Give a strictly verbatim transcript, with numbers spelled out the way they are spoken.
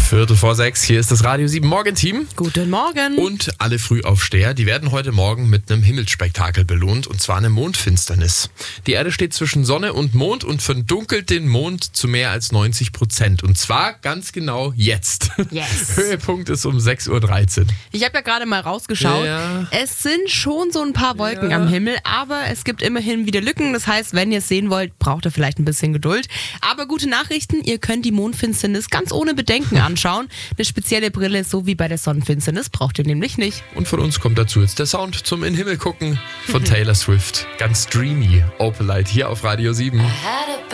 Viertel vor sechs, hier ist das Radio sieben Morgenteam. Guten Morgen. Und alle Frühaufsteher, die werden heute Morgen mit einem Himmelsspektakel belohnt, und zwar eine Mondfinsternis. Die Erde steht zwischen Sonne und Mond und verdunkelt den Mond zu mehr als neunzig Prozent. Und zwar ganz genau jetzt. Yes. Höhepunkt ist um sechs Uhr dreizehn. Ich habe ja gerade mal rausgeschaut. Ja. Es sind schon so ein paar Wolken Ja. am Himmel, aber es gibt immerhin wieder Lücken. Das heißt, wenn ihr es sehen wollt, braucht ihr vielleicht ein bisschen Geduld. Aber gute Nachrichten, ihr könnt die Mondfinsternis ganz ohne Bedenken anschauen. Eine spezielle Brille, so wie bei der Sonnenfinsternis, braucht ihr nämlich nicht. Und von uns kommt dazu jetzt der Sound zum In den Himmel gucken von Taylor Swift. Ganz dreamy, Opalite hier auf Radio sieben.